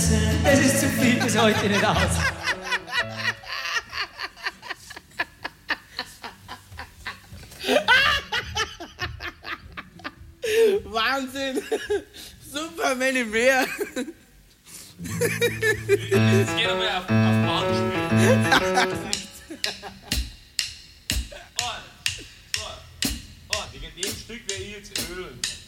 Das ist zu viel, das heute nicht aus. Wahnsinn! Superman im Meer! Jetzt geht er mal auf Band spielen. Wegen dem Stück werde ich jetzt ölen.